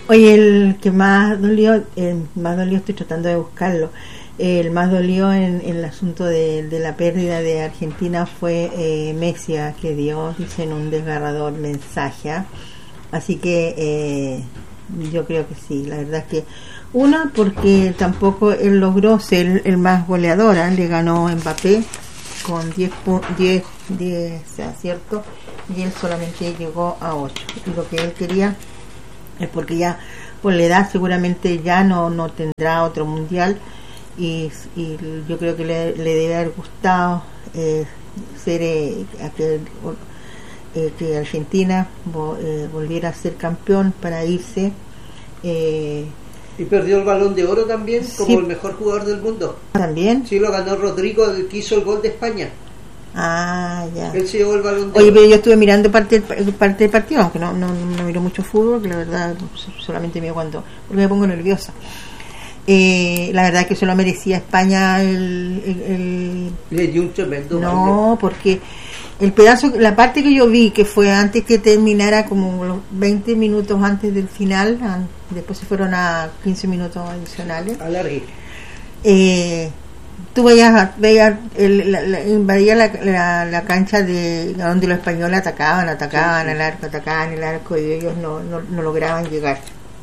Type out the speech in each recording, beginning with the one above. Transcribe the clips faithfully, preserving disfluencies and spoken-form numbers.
Oye, el que más dolió, el más dolió, estoy tratando de buscarlo, el más dolió en, en el asunto de, de la pérdida de Argentina fue eh, Messi, que dio, dicen, un desgarrador mensaje. Así que eh, yo creo que sí, la verdad es que una, porque tampoco él logró ser el más goleador, ¿eh? Le ganó Mbappé con diez, diez, diez aciertos y él solamente llegó a ocho, y lo que él quería es porque ya por la edad seguramente ya no no tendrá otro mundial, y, y yo creo que le, le debe haber gustado eh, ser eh, que, eh, que Argentina vo, eh, volviera a ser campeón para irse. eh, Y perdió el Balón de Oro también como sí, el mejor jugador del mundo. ¿También? Sí, lo ganó Rodrigo, que hizo el gol de España. Ah, ya. Él se llevó el Balón de Oye, Oro. pero yo estuve mirando parte del, parte del partido, aunque no, no, no miro mucho fútbol, que la verdad solamente miro cuando, porque me pongo nerviosa. Eh, la verdad es que se lo merecía España el... el, el Le dio un tremendo No, baile. porque el pedazo, la parte que yo vi, que fue antes que terminara, como los veinte minutos antes del final, después se fueron a quince minutos adicionales. Alargue. Eh, tú veías, veías el, la, la, invadía la, la, la cancha de donde los españoles atacaban, atacaban sí, sí. al arco, atacaban el arco, y ellos no, no, no lograban llegar.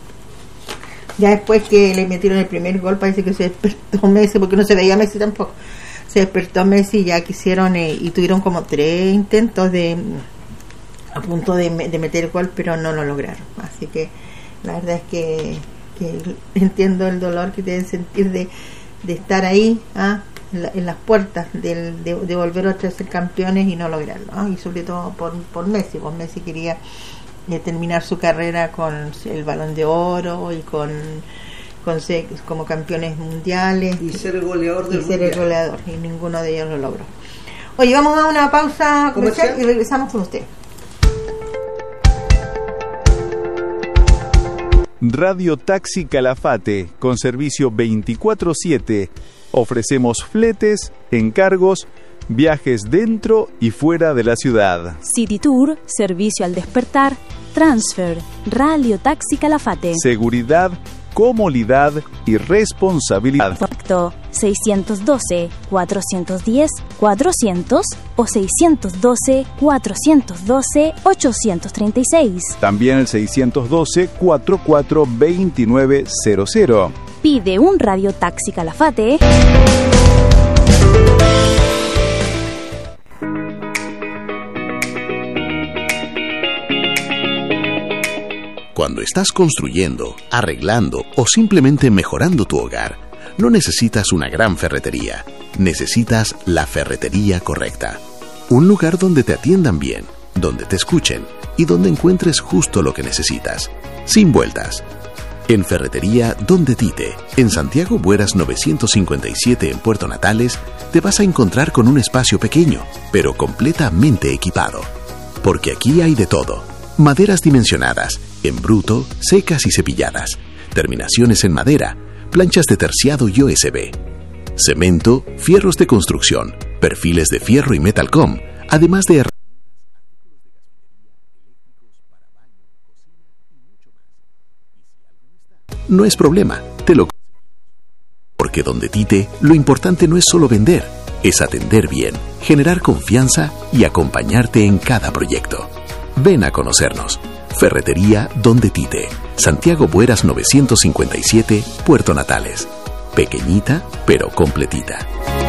Ya después que le metieron el primer gol, parece que se despertó Messi, porque no se veía Messi tampoco. Se despertó Messi y ya quisieron eh, y tuvieron como tres intentos de a punto de, de meter el gol, pero no lo lograron. Así que la verdad es que, que entiendo el dolor que deben sentir de, de estar ahí ¿ah? en, la, en las puertas del, de, de volver otra vez a ser campeones y no lograrlo, ¿ah? Y sobre todo por, por Messi, pues Messi quería eh, terminar su carrera con el Balón de Oro y con Con ser, como campeones mundiales y ser el goleador del y ser mundial. el goleador, y ninguno de ellos lo logró. Oye, vamos a una pausa comercial y regresamos con usted. Radio Taxi Calafate, con servicio veinticuatro siete. Ofrecemos fletes, encargos, viajes dentro y fuera de la ciudad. City Tour, servicio al despertar, transfer, Radio Taxi Calafate. Seguridad, comodidad y responsabilidad. Contacto seiscientos doce, cuatrocientos diez, cuatrocientos o seiscientos doce, cuatrocientos doce, ochocientos treinta y seis. También el seiscientos doce, cuarenta y cuatro, veintinueve cero cero. Pide un Radio Taxi Calafate. Cuando estás construyendo, arreglando o simplemente mejorando tu hogar, no necesitas una gran ferretería, necesitas la ferretería correcta. Un lugar donde te atiendan bien, donde te escuchen y donde encuentres justo lo que necesitas, sin vueltas. En Ferretería Donde Tite, en Santiago Bueras novecientos cincuenta y siete en Puerto Natales, te vas a encontrar con un espacio pequeño, pero completamente equipado. Porque aquí hay de todo. Maderas dimensionadas, en bruto, secas y cepilladas, terminaciones en madera, planchas de terciado y O S B, cemento, fierros de construcción, perfiles de fierro y metalcom, además de herramientas, no es problema, te lo... Porque Donde Tite, lo importante no es solo vender, es atender bien, generar confianza y acompañarte en cada proyecto. Ven a conocernos. Ferretería Donde Tite, Santiago Bueras novecientos cincuenta y siete, Puerto Natales. Pequeñita, pero completita.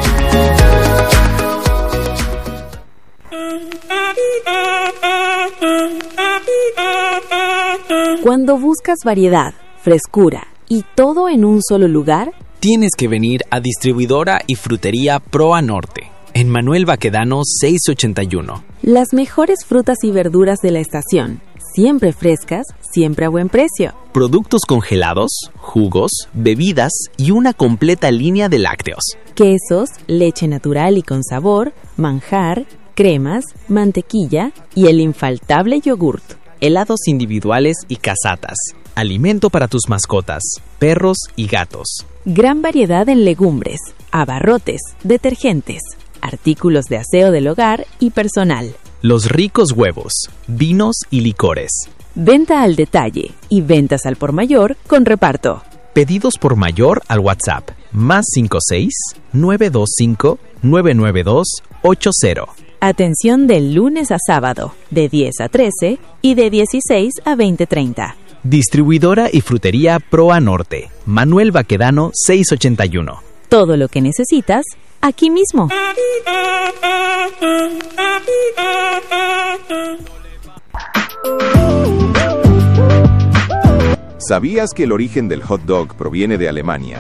Cuando buscas variedad, frescura y todo en un solo lugar, tienes que venir a Distribuidora y Frutería Proa Norte, en Manuel Baquedano seiscientos ochenta y uno. Las mejores frutas y verduras de la estación, siempre frescas, siempre a buen precio. Productos congelados, jugos, bebidas y una completa línea de lácteos. Quesos, leche natural y con sabor, manjar, cremas, mantequilla y el infaltable yogurt. Helados individuales y casatas. Alimento para tus mascotas, perros y gatos. Gran variedad en legumbres, abarrotes, detergentes, artículos de aseo del hogar y personal. Los ricos huevos, vinos y licores. Venta al detalle y ventas al por mayor con reparto. Pedidos por mayor al WhatsApp más cinco seis nueve dos cinco nueve nueve dos ocho cero. Atención del lunes a sábado, de diez a trece y de dieciséis a veinte treinta. Distribuidora y frutería Proa Norte, Manuel Baquedano seiscientos ochenta y uno. Todo lo que necesitas, aquí mismo. ¿Sabías que el origen del hot dog proviene de Alemania